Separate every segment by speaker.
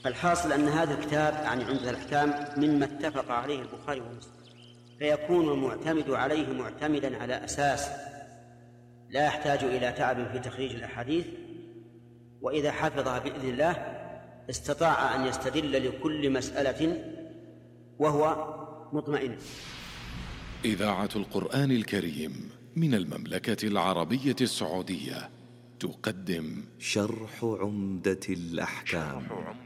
Speaker 1: الحاصل أن هذا الكتاب يعني عمدة الأحكام مما اتفق عليه البخاري ومسلم، فيكون المعتمد عليه معتمدا على أساس لا يحتاج إلى تعب في تخريج الأحاديث، وإذا حفظها بإذن الله استطاع أن يستدل لكل مسألة وهو مطمئن.
Speaker 2: إذاعة القرآن الكريم من المملكة العربية السعودية تقدم
Speaker 3: شرح عمدة الأحكام.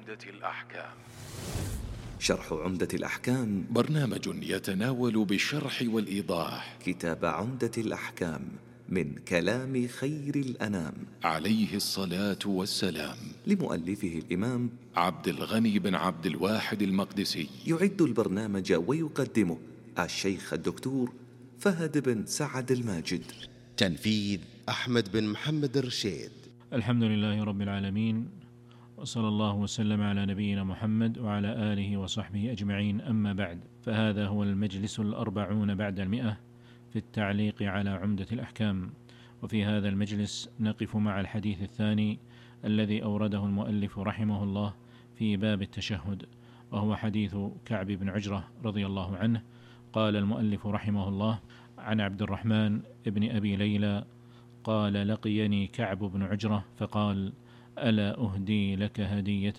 Speaker 3: شرح عمدة الأحكام
Speaker 2: برنامج يتناول بالشرح والإيضاح
Speaker 3: كتاب عمدة الأحكام من كلام خير الأنام
Speaker 2: عليه الصلاة والسلام،
Speaker 3: لمؤلفه الإمام
Speaker 2: عبد الغني بن عبد الواحد المقدسي.
Speaker 3: يعد البرنامج ويقدمه الشيخ الدكتور فهد بن سعد الماجد.
Speaker 4: تنفيذ أحمد بن محمد الرشيد.
Speaker 5: الحمد لله رب العالمين، وصلى الله وسلم على نبينا محمد وعلى آله وصحبه أجمعين. أما بعد، فهذا هو المجلس 40 بعد 100 في التعليق على عمدة الأحكام. وفي هذا المجلس نقف مع الحديث الثاني الذي أورده المؤلف رحمه الله في باب التشهد، وهو حديث كعب بن عجرة رضي الله عنه. قال المؤلف رحمه الله: عن عبد الرحمن ابن أبي ليلى قال: لقيني كعب بن عجرة فقال: ألا أهدي لك هدية؟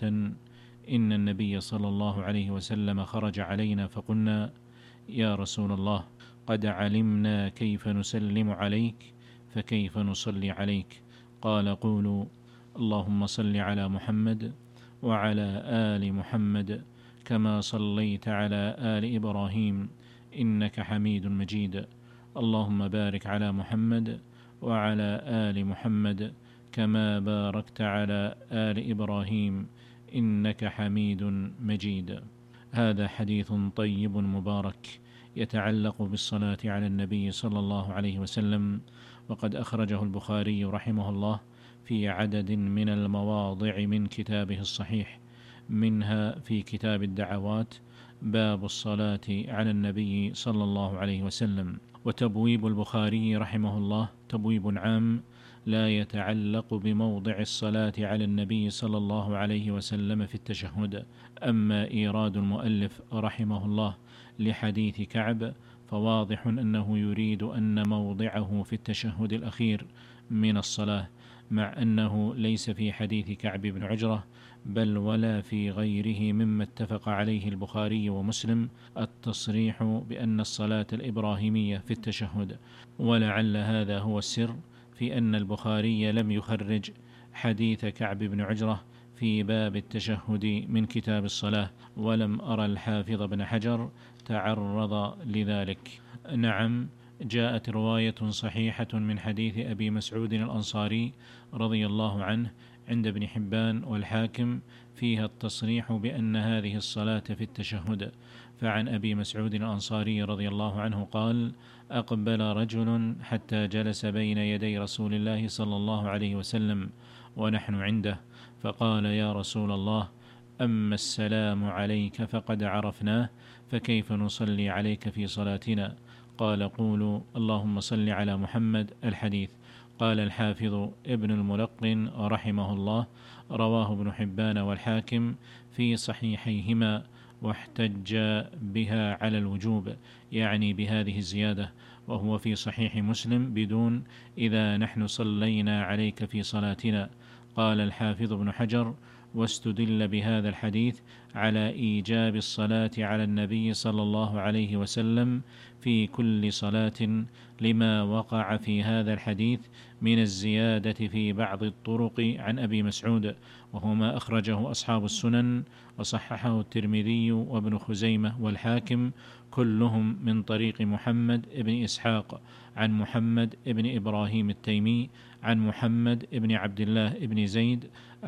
Speaker 5: إن النبي صلى الله عليه وسلم خرج علينا فقلنا: يا رسول الله، قد علمنا كيف نسلم عليك، فكيف نصلي عليك؟ قال: قولوا اللهم صل على محمد وعلى آل محمد كما صليت على آل إبراهيم إنك حميد مجيد. اللهم بارك على محمد وعلى آل محمد كما باركت على آل إبراهيم إنك حميد مجيد. هذا حديث طيب مبارك يتعلق بالصلاة على النبي صلى الله عليه وسلم، وقد أخرجه البخاري رحمه الله في عدد من المواضع من كتابه الصحيح، منها في كتاب الدعوات باب الصلاة على النبي صلى الله عليه وسلم. وتبويب البخاري رحمه الله تبويب عام لا يتعلق بموضع الصلاة على النبي صلى الله عليه وسلم في التشهد. أما إيراد المؤلف رحمه الله لحديث كعب فواضح أنه يريد أن موضعه في التشهد الأخير من الصلاة، مع أنه ليس في حديث كعب بن عجرة بل ولا في غيره مما اتفق عليه البخاري ومسلم التصريح بأن الصلاة الإبراهيمية في التشهد. ولعل هذا هو السر في أن البخاري لم يخرج حديث كعب بن عجرة في باب التشهد من كتاب الصلاة، ولم أرى الحافظ بن حجر تعرض لذلك. نعم، جاءت رواية صحيحة من حديث أبي مسعود الأنصاري رضي الله عنه عند ابن حبان والحاكم فيها التصريح بأن هذه الصلاة في التشهد. فعن أبي مسعود الأنصاري رضي الله عنه قال: أقبل رجل حتى جلس بين يدي رسول الله صلى الله عليه وسلم ونحن عنده، فقال: يا رسول الله، أما السلام عليك فقد عرفناه، فكيف نصلي عليك في صلاتنا؟ قال: قولوا اللهم صل على محمد. الحديث. قال الحافظ ابن الملقن رحمه الله: رواه ابن حبان والحاكم في صحيحيهما، واحتج بها على الوجوب، يعني بهذه الزيادة، وهو في صحيح مسلم بدون إذا نحن صلينا عليك في صلاتنا. قال الحافظ ابن حجر: واستدل بهذا الحديث على إيجاب الصلاة على النبي صلى الله عليه وسلم في كل صلاة، لما وقع في هذا الحديث من الزيادة في بعض الطرق عن أبي مسعود، وهو ما أخرجه أصحاب السنن وصححه الترمذي وابن خزيمة والحاكم، كلهم من طريق محمد بن إسحاق عن محمد بن إبراهيم التيمي عن محمد بن عبد الله بن زيد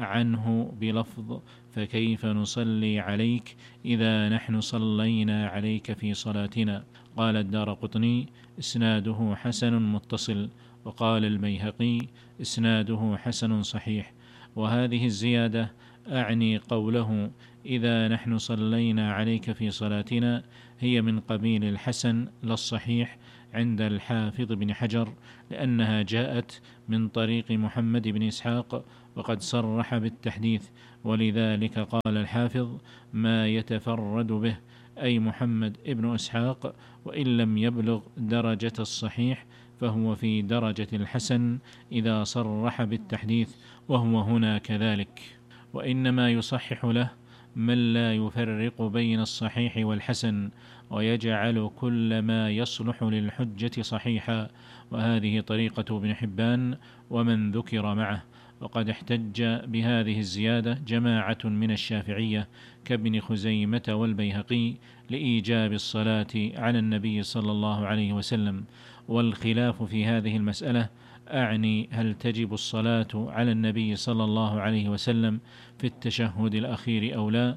Speaker 5: عنه بلفظ: فكيف نصلي عليك إذا نحن صلينا عليك في صلاتنا. قال الدارقطني: إسناده حسن متصل. وقال البيهقي: إسناده حسن صحيح. وهذه الزيادة أعني قوله إذا نحن صلينا عليك في صلاتنا هي من قبيل الحسن لا الصحيح عند الحافظ بن حجر، لأنها جاءت من طريق محمد بن إسحاق وقد صرح بالتحديث، ولذلك قال الحافظ: ما يتفرد به، أي محمد بن إسحاق، وإن لم يبلغ درجة الصحيح فهو في درجة الحسن إذا صرح بالتحديث، وهو هنا كذلك. وإنما يصحح له من لا يفرق بين الصحيح والحسن، ويجعل كل ما يصلح للحجة صحيحا، وهذه طريقة ابن حبان ومن ذكر معه. وقد احتج بهذه الزيادة جماعة من الشافعية كابن خزيمة والبيهقي لإيجاب الصلاة على النبي صلى الله عليه وسلم. والخلاف في هذه المسألة، أعني هل تجب الصلاة على النبي صلى الله عليه وسلم في التشهد الأخير أو لا،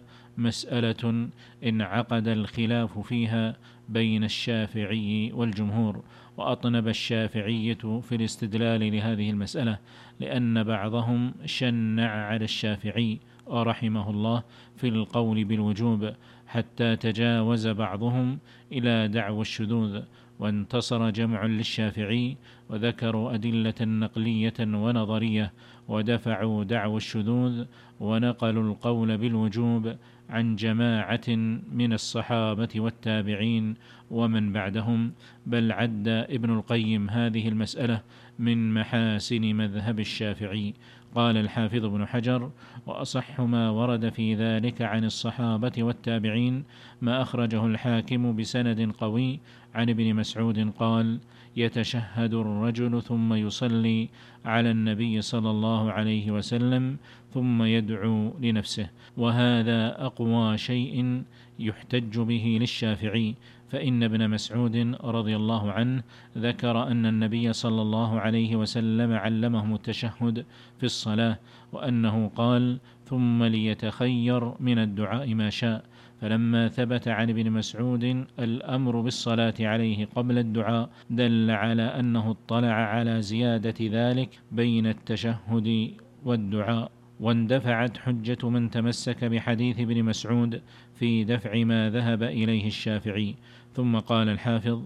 Speaker 5: مسألة انعقد الخلاف فيها بين الشافعي والجمهور. وأطنب الشافعية في الاستدلال لهذه المسألة، لأن بعضهم شنع على الشافعي رحمه الله في القول بالوجوب، حتى تجاوز بعضهم إلى دعوى الشذوذ، وانتصر جمع للشافعي وذكروا أدلة نقلية ونظرية، ودفعوا دعوى الشذوذ ونقلوا القول بالوجوب عن جماعة من الصحابة والتابعين ومن بعدهم. بل عد ابن القيم هذه المسألة من محاسن مذهب الشافعي. قال الحافظ ابن حجر: وأصح ما ورد في ذلك عن الصحابة والتابعين ما أخرجه الحاكم بسند قوي عن ابن مسعود قال: يتشهد الرجل ثم يصلي على النبي صلى الله عليه وسلم ثم يدعو لنفسه. وهذا أقوى شيء يحتج به للشافعي، فإن ابن مسعود رضي الله عنه ذكر أن النبي صلى الله عليه وسلم علمهم التشهد في الصلاة، وأنه قال: ثم ليتخير من الدعاء ما شاء. فلما ثبت عن ابن مسعود الأمر بالصلاة عليه قبل الدعاء، دل على أنه اطلع على زيادة ذلك بين التشهد والدعاء، واندفعت حجة من تمسك بحديث ابن مسعود في دفع ما ذهب إليه الشافعي. ثم قال الحافظ: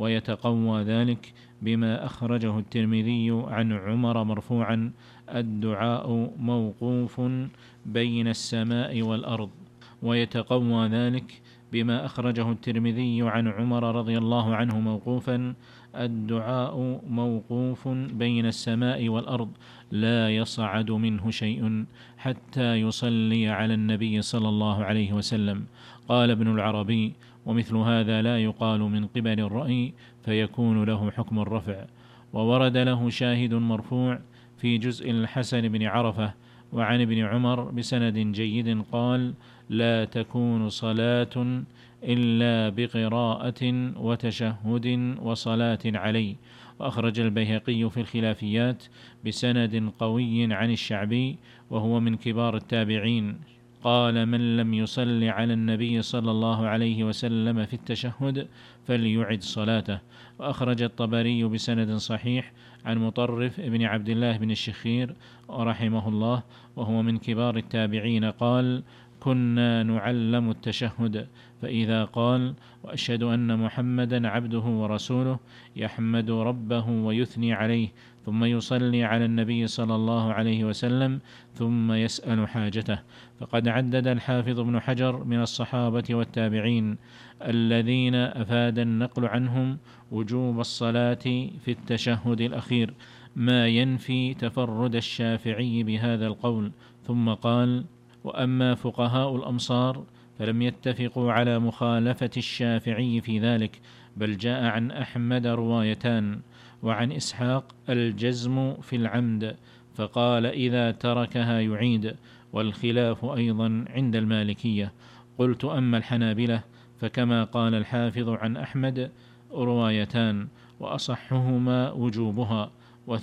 Speaker 5: ويتقوى ذلك بما أخرجه الترمذي عن عمر مرفوعا: الدعاء موقوف بين السماء والأرض. ويتقوى ذلك بما أخرجه الترمذي عن عمر رضي الله عنه موقوفا: الدعاء موقوف بين السماء والأرض، لا يصعد منه شيء حتى يصلي على النبي صلى الله عليه وسلم. قال ابن العربي: ومثل هذا لا يقال من قبل الرأي، فيكون له حكم الرفع. وورد له شاهد مرفوع في جزء الحسن بن عرفة وعن ابن عمر بسند جيد قال: لا تكون صلاة إلا بقراءة وتشهد وصلاة علي. وأخرج البيهقي في الخلافيات بسند قوي عن الشعبي وهو من كبار التابعين قال: من لم يصل على النبي صلى الله عليه وسلم في التشهد فليعد صلاته. وأخرج الطبري بسند صحيح عن مطرف بن عبد الله بن الشخير رحمه الله وهو من كبار التابعين قال: كنا نعلم التشهد، فإذا قال: وأشهد أن محمدا عبده ورسوله، يحمد ربه ويثني عليه، ثم يصلي على النبي صلى الله عليه وسلم، ثم يسأل حاجته. فقد عدد الحافظ ابن حجر من الصحابة والتابعين الذين أفاد النقل عنهم وجوب الصلاة في التشهد الأخير، ما ينفي تفرد الشافعي بهذا القول. ثم قال: وأما فقهاء الأمصار فلم يتفقوا على مخالفة الشافعي في ذلك، بل جاء عن أحمد روايتان، وعن إسحاق الجزم في العمد، فقال إذا تركها يعيد، والخلاف أيضا عند المالكية. قلت: أما الحنابلة فكما قال الحافظ عن أحمد روايتان، وأصحهما وجوبها،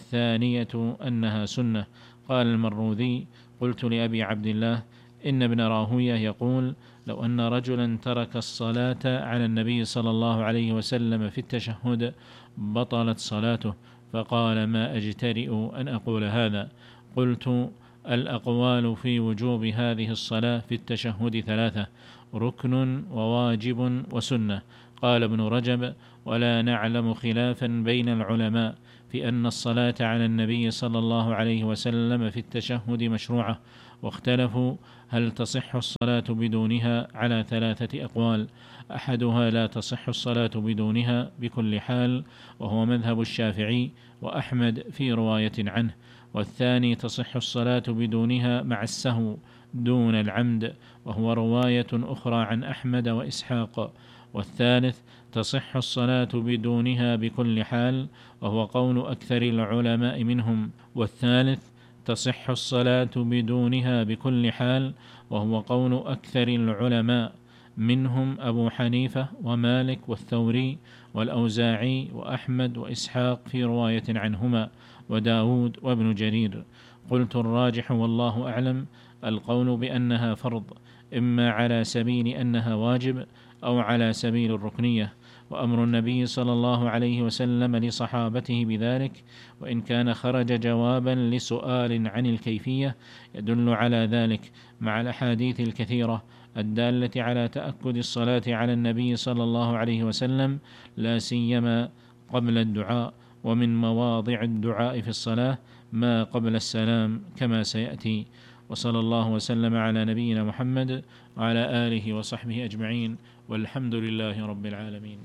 Speaker 5: والثانية أنها سنة. قال المروذي: قلت لأبي عبد الله: إن ابن راهويه يقول: لو أن رجلا ترك الصلاة على النبي صلى الله عليه وسلم في التشهد بطلت صلاته. فقال: ما أجترئ أن أقول هذا. قلت: الأقوال في وجوب هذه الصلاة في التشهد ثلاثة: ركن وواجب وسنة. قال ابن رجب: ولا نعلم خلافا بين العلماء في أن الصلاة على النبي صلى الله عليه وسلم في التشهد مشروعة، واختلفوا هل تصح الصلاة بدونها على 3 أقوال: أحدها لا تصح الصلاة بدونها بكل حال، وهو مذهب الشافعي وأحمد في رواية عنه، والثاني تصح الصلاة بدونها مع السهو دون العمد، وهو رواية أخرى عن أحمد وإسحاق، والثالث تصح الصلاة بدونها بكل حال، وهو قول أكثر العلماء منهم، والثالث تصح الصلاة بدونها بكل حال، وهو قول أكثر العلماء منهم أبو حنيفة ومالك والثوري والأوزاعي وأحمد وإسحاق في رواية عنهما، وداود وابن جرير. قلت: الراجح والله أعلم القول بأنها فرض، إما على سبيل أنها واجب أو على سبيل الركنية، وأمر النبي صلى الله عليه وسلم لصحابته بذلك، وإن كان خرج جوابا لسؤال عن الكيفية، يدل على ذلك مع الأحاديث الكثيرة الدالة على تأكد الصلاة على النبي صلى الله عليه وسلم، لا سيما قبل الدعاء، ومن مواضع الدعاء في الصلاة ما قبل السلام كما سيأتي. وصلى الله وسلم على نبينا محمد وعلى آله وصحبه أجمعين، والحمد لله رب العالمين.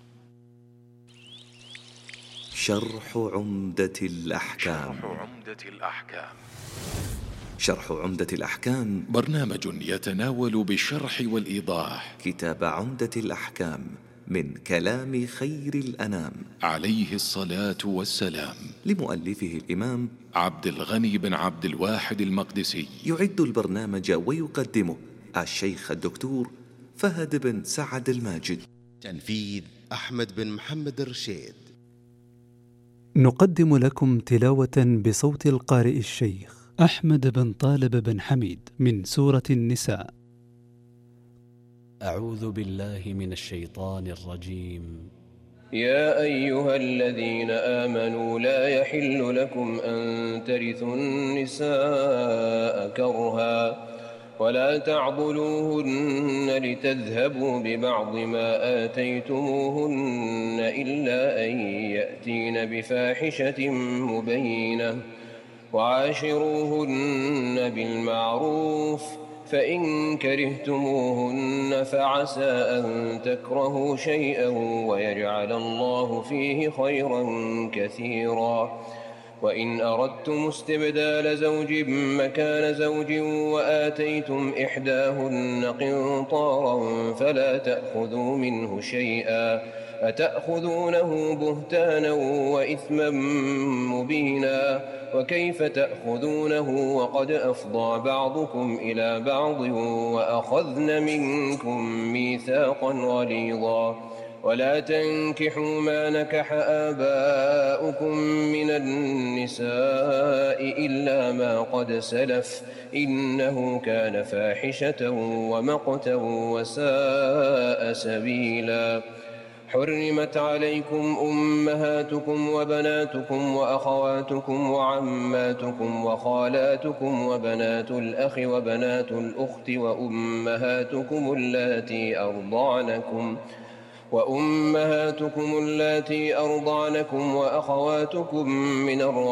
Speaker 3: شرح عمدة الأحكام. شرح عمدة الأحكام
Speaker 2: برنامج يتناول بالشرح والإيضاح
Speaker 3: كتاب عمدة الأحكام من كلام خير الأنام
Speaker 2: عليه الصلاة والسلام،
Speaker 3: لمؤلفه الإمام
Speaker 2: عبد الغني بن عبد الواحد المقدسي.
Speaker 3: يعد البرنامج ويقدمه الشيخ الدكتور فهد بن سعد الماجد.
Speaker 4: تنفيذ أحمد بن محمد الرشيد.
Speaker 6: نقدم لكم تلاوة بصوت القارئ الشيخ أحمد بن طالب بن حميد من سورة النساء.
Speaker 7: أعوذ بالله من الشيطان الرجيم.
Speaker 8: يا أيها الذين آمنوا لا يحل لكم أن ترثوا النساء كرها ولا تعضلوهن لتذهبوا ببعض ما آتيتموهن إلا أن يأتين بفاحشة مبينة، وعاشروهن بالمعروف، فإن كرهتموهن فعسى أن تكرهوا شيئا ويجعل الله فيه خيرا كثيرا. وإن أردتم استبدال زوج مكان زوج وآتيتم إحداهن قنطارا فلا تأخذوا منه شيئا، أتأخذونه بهتانا وإثما مبينا، وكيف تأخذونه وقد أفضى بعضكم إلى بعض وأخذن منكم ميثاقا غليظا. ولا تنكحوا ما نكح آباؤكم من النساء إلا ما قد سلف، إنه كان فاحشة ومقتا وساء سبيلا. حرمت عليكم أمهاتكم وبناتكم وأخواتكم وعماتكم وخالاتكم وبنات الأخ وبنات الأخت وأمهاتكم اللاتي أرضعنكم وأخواتكم من الرضاعة